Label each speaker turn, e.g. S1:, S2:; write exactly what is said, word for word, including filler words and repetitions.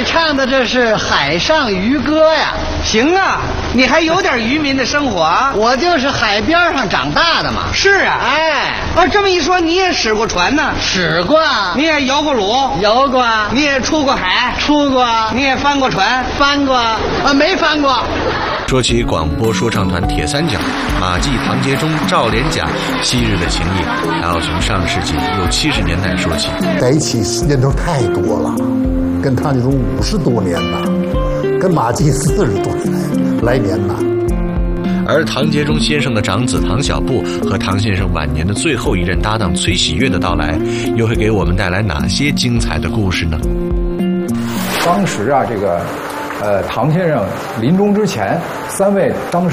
S1: 唱的这是《海上渔歌》呀。
S2: 行啊，你还有点渔民的生活啊？
S1: 我就是海边上长大的嘛。
S2: 是啊，
S1: 哎，
S2: 啊，这么一说，你也使过船呢？
S1: 使过。
S2: 你也游过橹？
S1: 游过。
S2: 你也出过海？
S1: 出过。
S2: 你也翻过船？
S1: 翻过。啊，没翻过。
S3: 说起广播说唱团铁三角，马季、唐杰忠、赵连甲昔日的情谊，还要从上世纪六七十年代说起。
S4: 在一起时间都太多了，跟唐杰忠五十多年了，跟马季四十多年来年了。
S3: 而唐杰忠先生的长子唐小布和唐先生晚年的最后一任搭档崔喜悦的到来，又会给我们带来哪些精彩的故事呢？
S5: 当时啊，这个呃，唐先生临终之前，三位当时